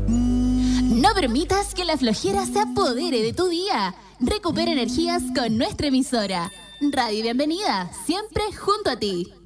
No permitas que la flojera se apodere de tu día. Recupera energías con nuestra emisora. Radio Bienvenida, siempre junto a ti.